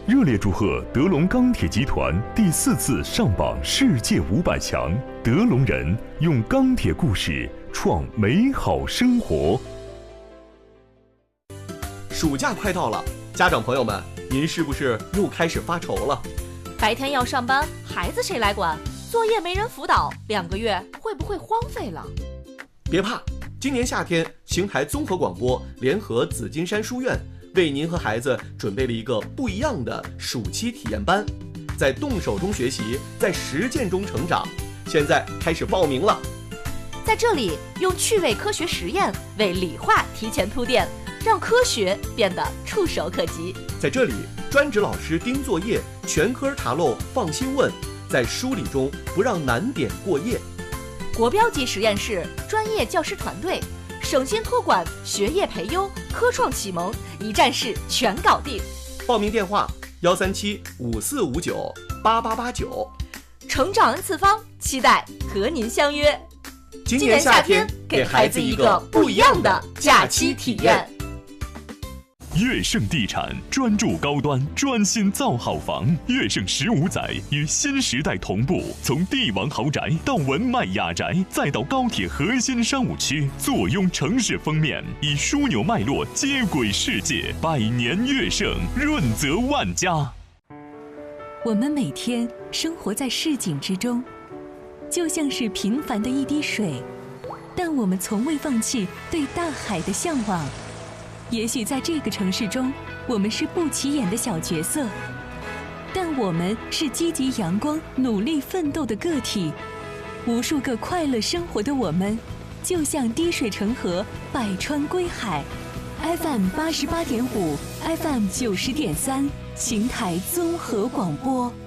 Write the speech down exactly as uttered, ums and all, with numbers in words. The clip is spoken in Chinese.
热烈祝贺德龙钢铁集团第四次上榜世界五百强，德龙人用钢铁故事创美好生活。 暑假快到了，家长朋友们，您是不是又开始发愁了？ 白天要上班，孩子谁来管？作业没人辅导，两个月会不会荒废了？ 别怕，今年夏天，邢台综合广播联合紫金山书院为您和孩子准备了一个不一样的暑期体验班，在动手中学习，在实践中成长。现在开始报名了。 在这里，用趣味科学实验为理化提前铺垫，让科学变得触手可及。 在这里，专职老师盯作业，全科查漏放心问，在梳理中不让难点过夜。 国标级实验室，专业教师团队，省心托管，学业培优，科创启蒙，一站式全搞定。 报名电话：幺三七五四五九八八八九。 成长 N 次方，期待和您相约。 今年夏天，给孩子一个不一样的假期体验。 乐盛地产专注高端，专心造好房。乐盛十五载与新时代同步，从帝王豪宅到文迈雅宅，再到高铁核心商务区，坐拥城市封面，以枢纽脉络接轨世界。百年乐盛，润泽万家。 我们每天生活在市井之中，就像是平凡的一滴水，但我们从未放弃对大海的向往。也许在这个城市中，我们是不起眼的小角色，但我们是积极阳光、努力奋斗的个体。无数个快乐生活的我们，就像滴水成河，百川归海。F M 八十八点五 ，F M 九十点三，邢台综合广播。